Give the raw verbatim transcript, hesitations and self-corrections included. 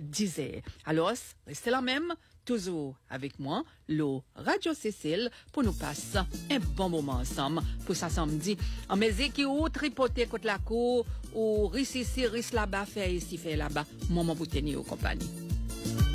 dix heures. Alors, restez là même, toujours avec moi, le Radio Cécile, pour nous passer un bon moment ensemble, pour ça samedi. En musique, qui ou tripoter contre la cour, ou risque ici, risque là-bas, faire ici, faire là-bas, moment pour tenir aux compagnies.